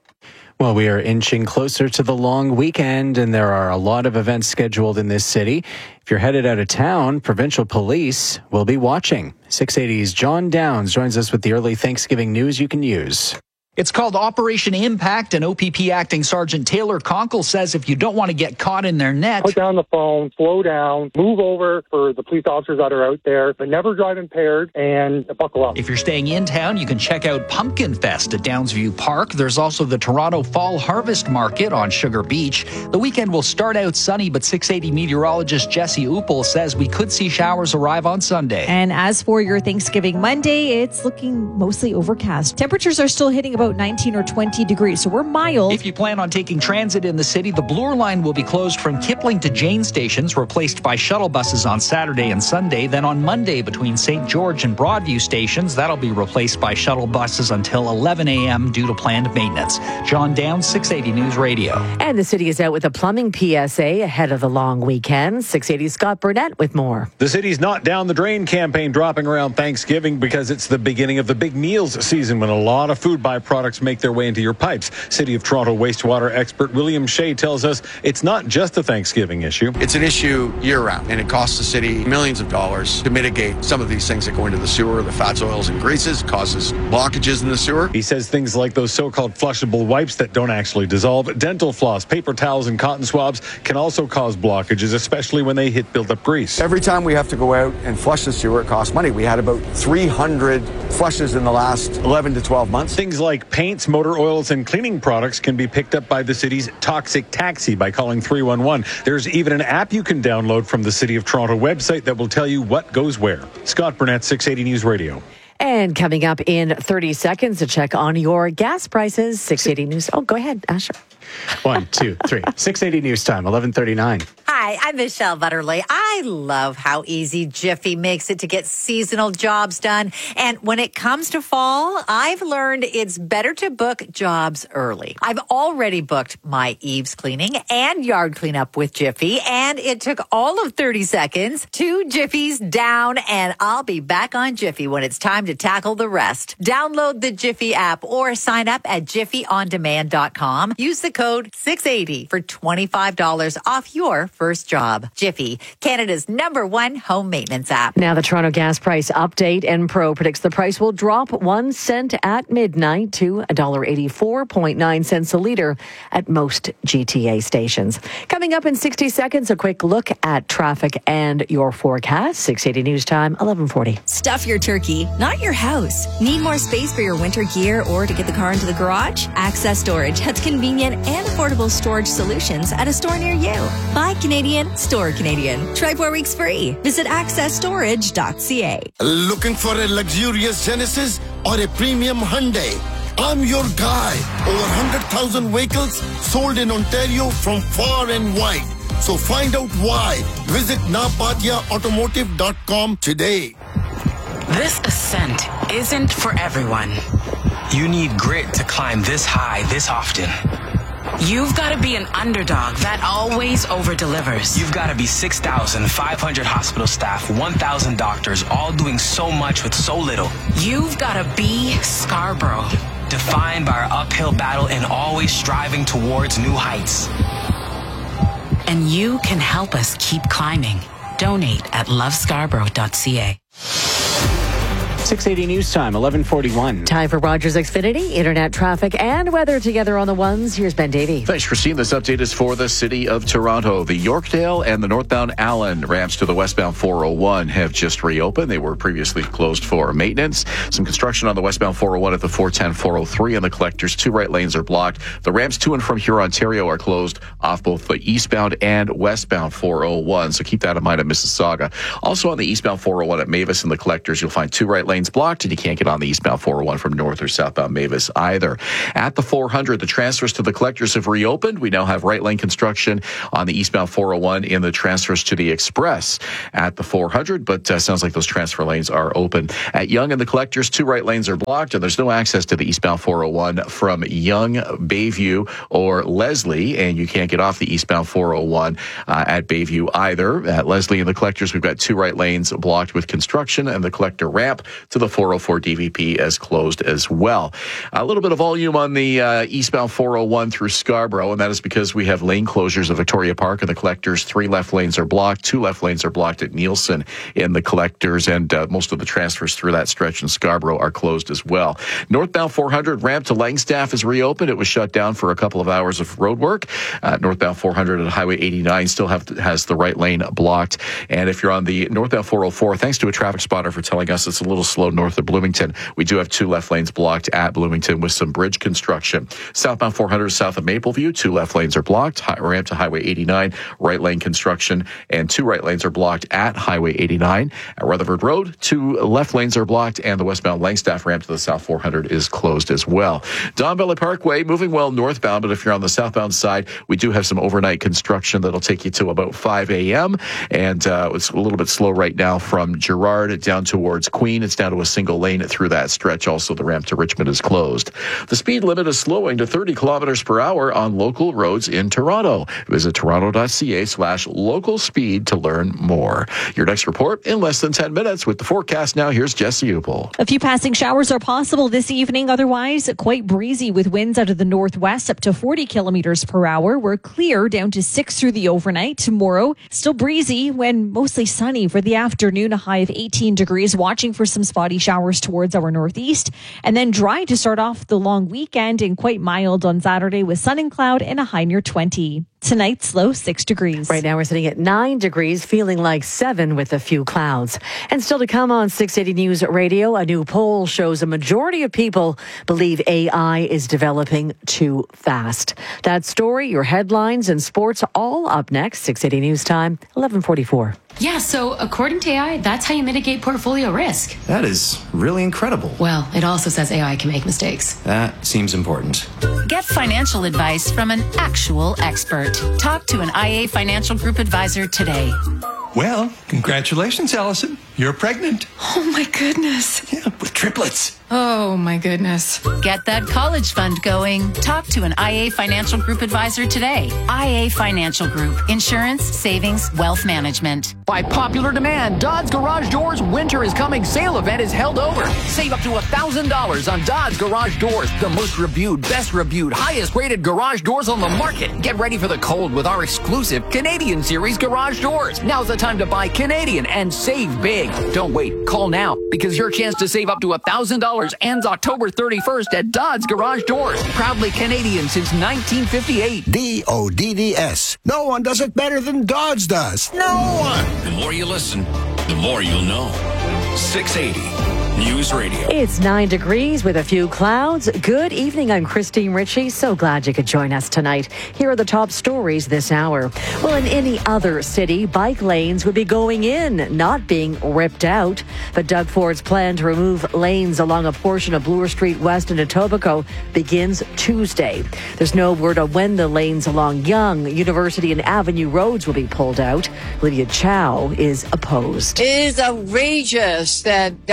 Well, we are inching closer to the long weekend, and there are a lot of events scheduled in this city. If you're headed out of town, provincial police will be watching. six eighty's John Downs joins us with the early Thanksgiving news you can use. It's called Operation Impact, and O P P Acting Sergeant Taylor Conkle says if you don't want to get caught in their net, put down the phone, slow down, move over for the police officers that are out there, but never drive impaired, and buckle up. If you're staying in town, you can check out Pumpkin Fest at Downsview Park. There's also the Toronto Fall Harvest Market on Sugar Beach. The weekend will start out sunny, but six eighty meteorologist Jesse Uppel says we could see showers arrive on Sunday. And as for your Thanksgiving Monday, it's looking mostly overcast. Temperatures are still hitting about nineteen or twenty degrees, so we're mild. If you plan on taking transit in the city, the Bloor line will be closed from Kipling to Jane stations, replaced by shuttle buses on Saturday and Sunday. Then on Monday, between Saint George and Broadview stations, that'll be replaced by shuttle buses until eleven a.m. due to planned maintenance. John Downs, six eighty News Radio. And the city is out with a plumbing P S A ahead of the long weekend. six eighty Scott Burnett with more. The city's Not Down the Drain campaign dropping around Thanksgiving because it's the beginning of the big meals season when a lot of food byproducts make their way into your pipes. City of Toronto wastewater expert William Shea tells us it's not just a Thanksgiving issue. It's an issue year-round, and it costs the city millions of dollars to mitigate some of these things that go into the sewer. The fats, oils, and greases causes blockages in the sewer. He says things like those so-called flushable wipes that don't actually dissolve, dental floss, paper towels, and cotton swabs can also cause blockages, especially when they hit built-up grease. Every time we have to go out and flush the sewer, it costs money. We had about three hundred flushes in the last eleven to twelve months. Things like paints, motor oils, and cleaning products can be picked up by the city's Toxic Taxi by calling three one one. There's even an app you can download from the City of Toronto website that will tell you what goes where. Scott Burnett, six eighty News Radio. And coming up in thirty seconds, a check on your gas prices. six eighty News. Oh, go ahead, Asher. One, two, three. six eighty News Time, eleven thirty-nine. Hi, I'm Michelle Butterly. I love how easy Jiffy makes it to get seasonal jobs done. And when it comes to fall, I've learned it's better to book jobs early. I've already booked my eaves cleaning and yard cleanup with Jiffy, and it took all of thirty seconds. Two Jiffies down, and I'll be back on Jiffy when it's time to tackle the rest. Download the Jiffy app or sign up at jiffy on demand dot com. Use the code six eighty for twenty-five dollars off your first job. Jiffy, Canada's number one home maintenance app. Now the Toronto gas price update. Enpro predicts the price will drop one cent at midnight to one dollar eighty-four point nine cents a litre at most G T A stations. Coming up in sixty seconds, a quick look at traffic and your forecast. six eighty News Time, eleven forty. Stuff your turkey, not your house. Need more space for your winter gear or to get the car into the garage? Access Storage has convenient and affordable storage solutions at a store near you. Buy Canadian, store Canadian. Try four weeks free. Visit access storage dot c a. Looking for a luxurious Genesis or a premium Hyundai? I'm your guy. Over one hundred thousand vehicles sold in Ontario from far and wide. So find out why. Visit napatia automotive dot com today. This ascent isn't for everyone. You need grit to climb this high this often. You've got to be an underdog that always over-delivers. You've got to be six thousand five hundred hospital staff, one thousand doctors, all doing so much with so little. You've got to be Scarborough. Defined by our uphill battle and always striving towards new heights. And you can help us keep climbing. Donate at love scarborough dot c a. six eighty News Time, eleven forty-one. Time for Rogers Xfinity, internet traffic and weather together on the ones. Here's Ben Davey. Thanks, Christine. This update is for the City of Toronto. The Yorkdale and the northbound Allen ramps to the westbound four oh one have just reopened. They were previously closed for maintenance. Some construction on the westbound four oh one at the four ten, four oh three and the collectors. Two right lanes are blocked. The ramps to and from Huron, Ontario are closed off both the eastbound and westbound four oh one. So keep that in mind at Mississauga. Also on the eastbound four oh one at Mavis and the collectors, you'll find two right lanes blocked, and you can't get on the eastbound four oh one from north or southbound Mavis either. At the four hundred, the transfers to the collectors have reopened. We now have right lane construction on the eastbound four oh one in the transfers to the express at the four hundred, but uh, sounds like those transfer lanes are open. At Yonge and the collectors, two right lanes are blocked, and there's no access to the eastbound four oh one from Yonge, Bayview, or Leslie, and you can't get off the eastbound four oh one uh, at Bayview either. At Leslie and the collectors, we've got two right lanes blocked with construction, and the collector ramp to the four oh four D V P as closed as well. A little bit of volume on the uh, eastbound four oh one through Scarborough, and that is because we have lane closures of Victoria Park and the collectors. Three left lanes are blocked. Two left lanes are blocked at Nielsen in the collectors, and uh, most of the transfers through that stretch in Scarborough are closed as well. Northbound four hundred ramp to Langstaff is reopened. It was shut down for a couple of hours of road work. Uh, northbound four hundred at Highway eighty-nine still have to, has the right lane blocked. And if you're on the northbound four oh four, thanks to a traffic spotter for telling us it's a little slow north of Bloomington, we do have two left lanes blocked at Bloomington with some bridge construction. Southbound four hundred south of Mapleview, two left lanes are blocked. High, ramp to Highway eighty-nine, right lane construction, and two right lanes are blocked at Highway eighty-nine. At Rutherford Road, two left lanes are blocked, and the westbound Langstaff ramp to the South four hundred is closed as well. Don Valley Parkway, moving well northbound, but if you're on the southbound side, we do have some overnight construction that'll take you to about five a.m., and uh, it's a little bit slow right now from Gerrard down towards Queen. It's down to a single lane through that stretch. Also, the ramp to Richmond is closed. The speed limit is slowing to thirty kilometers per hour on local roads in Toronto. Visit toronto.ca slash local speed to learn more. Your next report in less than ten minutes with the forecast. Now, here's Jesse Upel. A few passing showers are possible this evening. Otherwise, quite breezy with winds out of the northwest up to forty kilometers per hour. We're clear down to six through the overnight. Tomorrow, still breezy when mostly sunny for the afternoon, a high of eighteen degrees. Watching for some spotty showers towards our northeast, and then dry to start off the long weekend and quite mild on Saturday with sun and cloud and a high near twenty. Tonight's low six degrees. Right now we're sitting at nine degrees, feeling like seven with a few clouds. And still to come on six eighty News Radio, a new poll shows a majority of people believe A I is developing too fast. That story, your headlines and sports all up next. six eighty News Time, eleven forty-four. Yeah, so according to A I, that's how you mitigate portfolio risk. That is really incredible. Well, it also says A I can make mistakes. That seems important. Get financial advice from an actual expert. Talk to an I A Financial Group advisor today. Well, congratulations, Allison. You're pregnant. Oh, my goodness. Yeah, with triplets. Oh, my goodness. Get that college fund going. Talk to an I A Financial Group advisor today. I A Financial Group. Insurance, savings, wealth management. By popular demand, Dodds Garage Doors Winter is Coming sale event is held over. Save up to one thousand dollars on Dodds Garage Doors, the most reviewed, best reviewed, highest rated garage doors on the market. Get ready for the cold with our exclusive Canadian Series garage doors. Now's the time to buy Canadian and save big. Don't wait. Call now because your chance to save up to one thousand dollars ends October thirty-first at Dodds Garage Doors. Proudly Canadian since nineteen fifty-eight. D O D D S. No one does it better than Dodds does. No one. The more you listen, the more you'll know. six eighty News Radio. It's nine degrees with a few clouds. Good evening. I'm Christine Ritchie. So glad you could join us tonight. Here are the top stories this hour. Well, in any other city, bike lanes would be going in, not being ripped out. But Doug Ford's plan to remove lanes along a portion of Bloor Street West in Etobicoke begins Tuesday. There's no word on when the lanes along Yonge, University and Avenue roads will be pulled out. Lydia Chow is opposed. It is outrageous that Doug Ford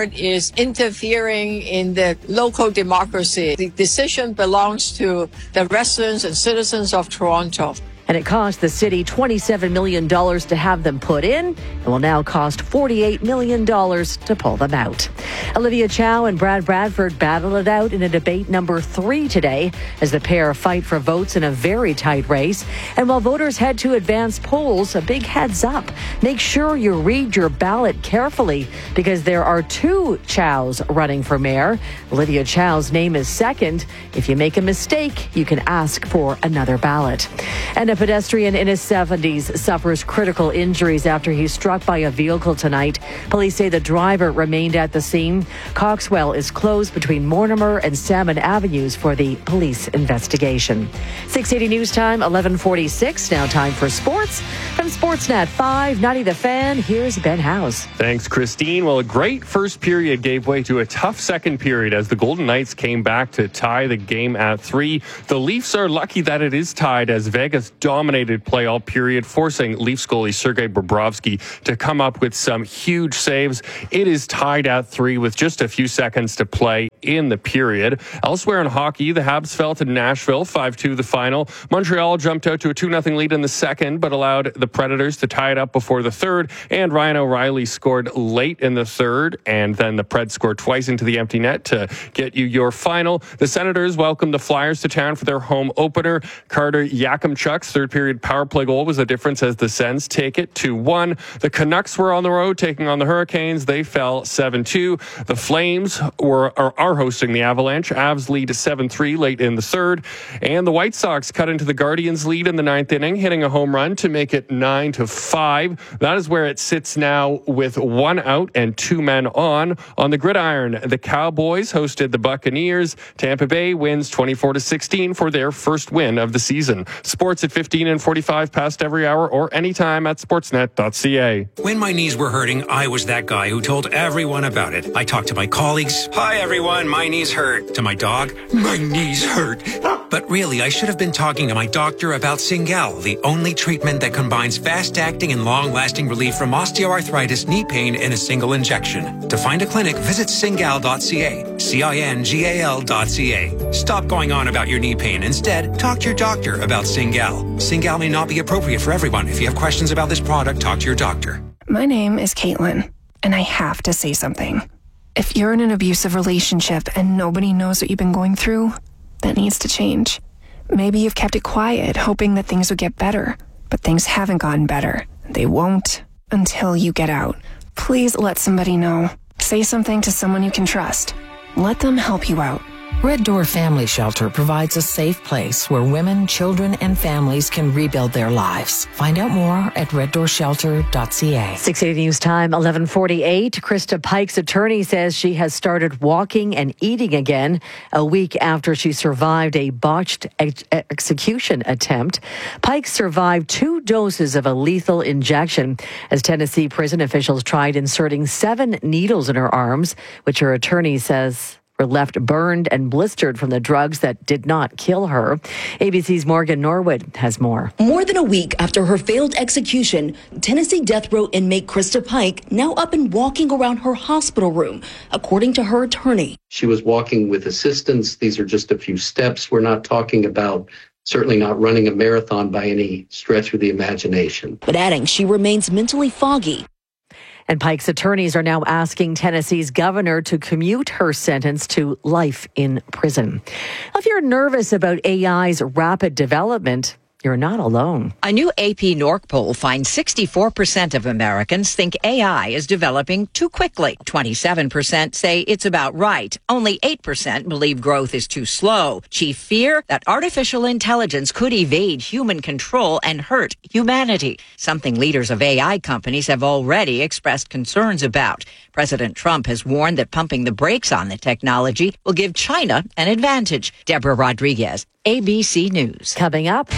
Ford is interfering in the local democracy. The decision belongs to the residents and citizens of Toronto. And it cost the city twenty-seven million dollars to have them put in. It will now cost forty-eight million dollars to pull them out. Olivia Chow and Brad Bradford battled it out in a debate number three today as the pair fight for votes in a very tight race. And while voters head to advance polls, a big heads up. Make sure you read your ballot carefully because there are two Chows running for mayor. Olivia Chow's name is second. If you make a mistake, you can ask for another ballot. And a pedestrian in his seventies suffers critical injuries after he's struck by a vehicle tonight. Police say the driver remained at the scene. Coxwell is closed between Mortimer and Salmon Avenues for the police investigation. six eighty News Time, eleven forty-six. Now time for sports. From Sportsnet five ninety The Fan, here's Ben House. Thanks, Christine. Well, a great first period gave way to a tough second period as the Golden Knights came back to tie the game at three. The Leafs are lucky that it is tied as Vegas dominated play all period, forcing Leafs goalie Sergei Bobrovsky to come up with some huge saves. It is tied at three with just a few seconds to play in the period. Elsewhere in hockey, the Habs fell to Nashville, five two the final. Montreal jumped out to a two nothing lead in the second, but allowed the Predators to tie it up before the third. And Ryan O'Reilly scored late in the third, and then the Preds scored twice into the empty net to get you your final. The Senators welcomed the Flyers to town for their home opener. Carter Yakimchuk's third period power play goal was the difference as the Sens take it two one. The Canucks were on the road taking on the Hurricanes. They fell seven two. The Flames were are, are hosting the Avalanche. Avs lead seven three late in the third. And the White Sox cut into the Guardians' lead in the ninth inning, hitting a home run to make it nine to five. That is where it sits now with one out and two men on. On the gridiron, the Cowboys hosted the Buccaneers. Tampa Bay wins twenty-four to sixteen for their first win of the season. Sports at fifteen and forty-five past every hour or anytime at sportsnet dot c a. When my knees were hurting, I was that guy who told everyone about it. I talked to my colleagues. Hi, everyone. My knees hurt. To my dog. My knees hurt. But really, I should have been talking to my doctor about Cingal, the only treatment that combines fast-acting and long-lasting relief from osteoarthritis knee pain in a single injection. To find a clinic, visit cingal dot c a. C I N G A L dot C A. Stop going on about your knee pain. Instead, talk to your doctor about Cingal. Cingal may not be appropriate for everyone. If you have questions about this product, talk to your doctor. My name is Caitlin, and I have to say something. If you're in an abusive relationship and nobody knows what you've been going through, that needs to change. Maybe you've kept it quiet, hoping that things would get better, but things haven't gotten better. They won't until you get out. Please let somebody know. Say something to someone you can trust. Let them help you out. Red Door Family Shelter provides a safe place where women, children, and families can rebuild their lives. Find out more at red door shelter dot c a. six eighty News Time, eleven forty-eight. Krista Pike's attorney says she has started walking and eating again a week after she survived a botched ex- execution attempt. Pike survived two doses of a lethal injection as Tennessee prison officials tried inserting seven needles in her arms, which her attorney says were left burned and blistered from the drugs that did not kill her. A B C's Morgan Norwood has more. More than a week after her failed execution, Tennessee death row inmate Krista Pike now up and walking around her hospital room, according to her attorney. She was walking with assistance. These are just a few steps. We're not talking about certainly not running a marathon by any stretch of the imagination. But adding she remains mentally foggy. And Pike's attorneys are now asking Tennessee's governor to commute her sentence to life in prison. If you're nervous about A I's rapid development, you're not alone. A new A P Norc poll finds sixty-four percent of Americans think A I is developing too quickly. twenty-seven percent say it's about right. Only eight percent believe growth is too slow. Chief fear that artificial intelligence could evade human control and hurt humanity, something leaders of A I companies have already expressed concerns about. President Trump has warned that pumping the brakes on the technology will give China an advantage. Deborah Rodriguez, A B C News. Coming up,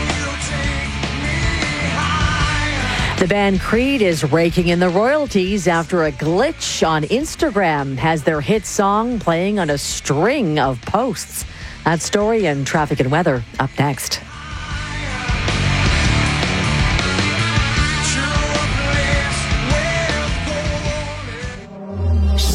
the band Creed is raking in the royalties after a glitch on Instagram has their hit song playing on a string of posts. That story and traffic and weather up next.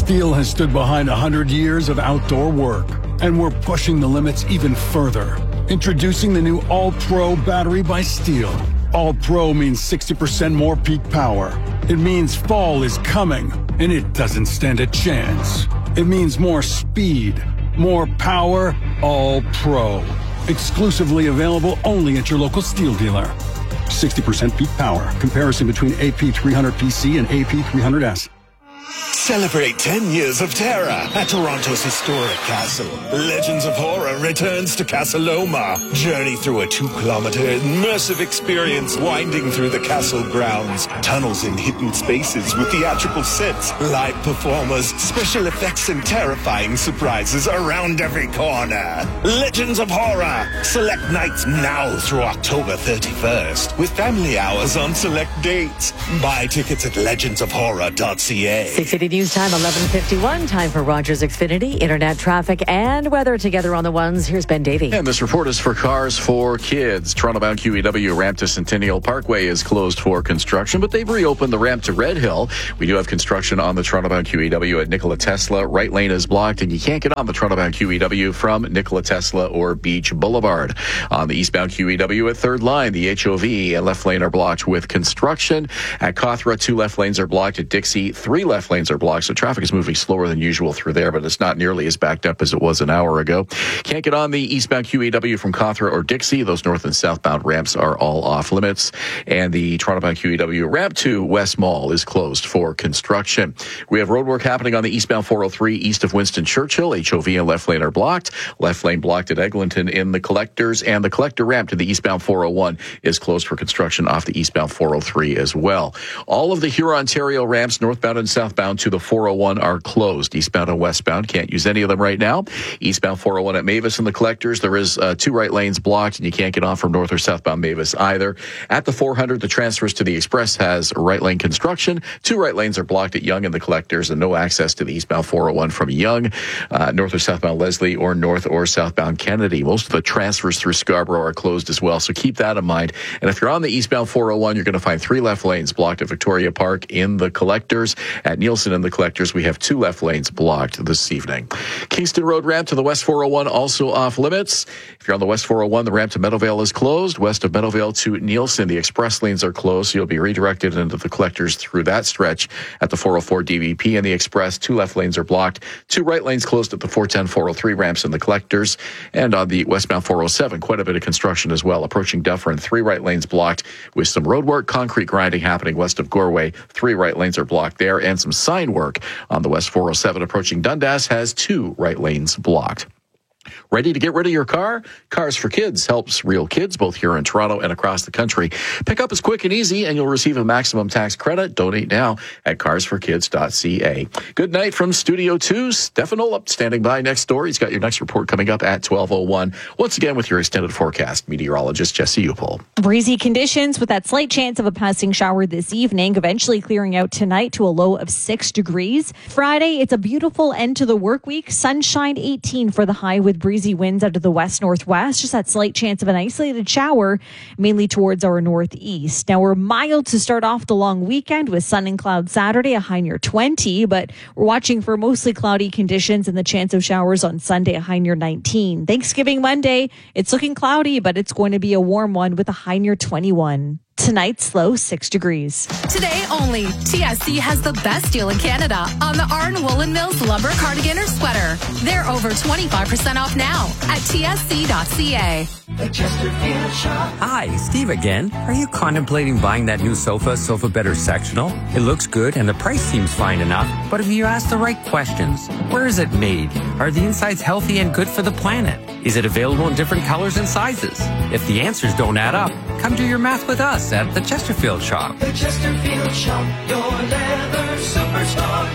Steel has stood behind one hundred years of outdoor work, and we're pushing the limits even further. Introducing the new All-Pro battery by Steel. All-Pro means sixty percent more peak power. It means fall is coming, and it doesn't stand a chance. It means more speed, more power, All-Pro. Exclusively available only at your local Steel dealer. sixty percent peak power. Comparison between A P three hundred P C and A P three hundred S. Celebrate ten years of terror at Toronto's historic castle. Legends of Horror returns to Castle Oma. Journey through a two-kilometer immersive experience winding through the castle grounds. Tunnels in hidden spaces with theatrical sets, live performers, special effects, and terrifying surprises around every corner. Legends of Horror. Select nights now through October thirty-first with family hours on select dates. Buy tickets at legends of horror dot c a. six eighty News Time, eleven fifty-one. Time for Rogers Xfinity, internet traffic and weather together on the ones. Here's Ben Davey. And this report is for Cars for Kids. Toronto-bound Q E W ramp to Centennial Parkway is closed for construction, but they've reopened the ramp to Red Hill. We do have construction on the Toronto-bound Q E W at Nikola Tesla. Right lane is blocked, and you can't get on the Toronto-bound Q E W from Nikola Tesla or Beach Boulevard. On the eastbound Q E W at Third Line, the H O V and left lane are blocked with construction. At Cawthra, two left lanes are blocked. At Dixie, three left lanes are blocked, so traffic is moving slower than usual through there, but it's not nearly as backed up as it was an hour ago. Can't get on the eastbound Q E W from Cawthra or Dixie. Those north and southbound ramps are all off limits, and the Toronto-bound Q E W ramp to West Mall is closed for construction. We have road work happening on the eastbound four oh three east of Winston Churchill. H O V and left lane are blocked. Left lane blocked at Eglinton in the collectors, and the collector ramp to the eastbound four oh one is closed for construction off the eastbound four oh three as well. All of the Huron-Ontario ramps, northbound and southbound to the four oh one are closed. Eastbound and westbound can't use any of them right now. Eastbound four oh one at Mavis and the collectors, there is uh, two right lanes blocked, and you can't get on from north or southbound Mavis either. At the four hundred, the transfers to the Express has right lane construction. Two right lanes are blocked at Yonge and the collectors, and no access to the eastbound four oh one from Yonge, uh, north or southbound Leslie, or north or southbound Kennedy. Most of the transfers through Scarborough are closed as well, so keep that in mind. And if you're on the eastbound four oh one, you're going to find three left lanes blocked at Victoria Park in the collectors. At Nielsen and the collectors, we have two left lanes blocked this evening. Kingston Road ramp to the West four oh one also off limits. If you're on the West four oh one, the ramp to Meadowvale is closed. West of Meadowvale to Nielsen, the express lanes are closed, so you'll be redirected into the collectors through that stretch. At the four oh four D V P and the express, two left lanes are blocked. Two right lanes closed at the four ten, four oh three ramps in the collectors. And on the westbound four oh seven, quite a bit of construction as well. Approaching Dufferin, three right lanes blocked with some road work, concrete grinding happening west of Goreway. Three right lanes are blocked there, and some sign work on the West four oh seven approaching Dundas has two right lanes blocked. Ready to get rid of your car? Cars for Kids helps real kids both here in Toronto and across the country. Pick up is quick and easy, and you'll receive a maximum tax credit. Donate now at cars for kids dot c a. Good night from Studio two. Stefan Olop standing by next door. He's got your next report coming up at twelve oh one. Once again with your extended forecast, meteorologist Jesse Upel. Breezy conditions with that slight chance of a passing shower this evening, eventually clearing out tonight to a low of six degrees. Friday, it's a beautiful end to the work week. Sunshine eighteen for the high with breezy winds out of the west-northwest. Just that slight chance of an isolated shower, mainly towards our northeast. Now, we're mild to start off the long weekend with sun and clouds Saturday, a high near twenty, but we're watching for mostly cloudy conditions and the chance of showers on Sunday, a high near nineteen. Thanksgiving Monday, it's looking cloudy, but it's going to be a warm one with a high near twenty-one. Tonight's low, six degrees. Today only, T S C has the best deal in Canada on the Arn Woolen Mills lumber cardigan or sweater. They're over twenty-five percent off now at T S C dot c a. The Chesterfield Shop. Hi, Steve again. Are you contemplating buying that new sofa, Sofa Better Sectional? It looks good and the price seems fine enough, but if you ask the right questions, where is it made? Are the insides healthy and good for the planet? Is it available in different colors and sizes? If the answers don't add up, come do your math with us at the Chesterfield Shop. The Chesterfield Shop, your leather superstore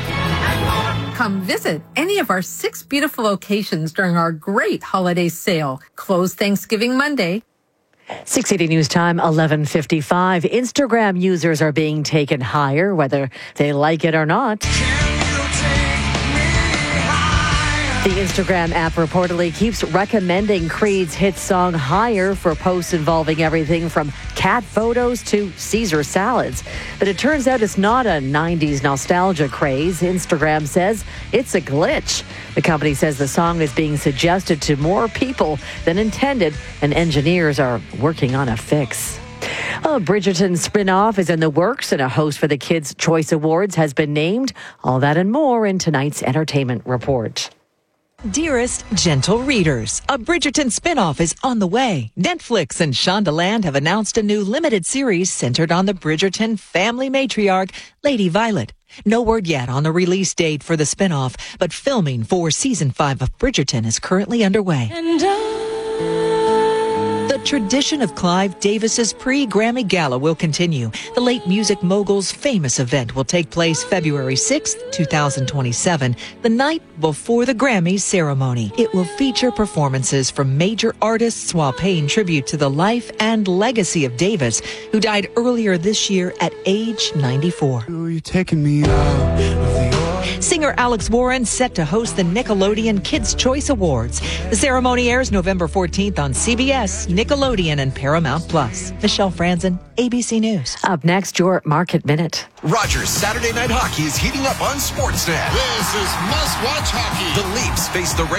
and more. Come visit any of our six beautiful locations during our great holiday sale. Closed Thanksgiving Monday. six eighty News Time, eleven fifty-five. Instagram users are being taken higher, whether they like it or not. The Instagram app reportedly keeps recommending Creed's hit song Higher for posts involving everything from cat photos to Caesar salads. But it turns out it's not a nineties nostalgia craze. Instagram says it's a glitch. The company says the song is being suggested to more people than intended, and engineers are working on a fix. A Bridgerton spin-off is in the works, and a host for the Kids' Choice Awards has been named. All that and more in tonight's entertainment report. Dearest gentle readers, a Bridgerton spinoff is on the way. Netflix and Shondaland have announced a new limited series centered on the Bridgerton family matriarch, Lady Violet. No word yet on the release date for the spinoff, but filming for season five of Bridgerton is currently underway. And the tradition of Clive Davis's pre-Grammy Gala will continue. The late music mogul's famous event will take place February sixth, twenty twenty-seven, the night before the Grammys ceremony. It will feature performances from major artists while paying tribute to the life and legacy of Davis, who died earlier this year at age ninety-four. You're taking me out of the Singer Alex Warren set to host the Nickelodeon Kids' Choice Awards. The ceremony airs November fourteenth on C B S, Nickelodeon, and Paramount Plus. Michelle Franzen, A B C News. Up next, your Market Minute. Rogers Saturday Night Hockey is heating up on Sportsnet. This is must-watch hockey. The Leafs face the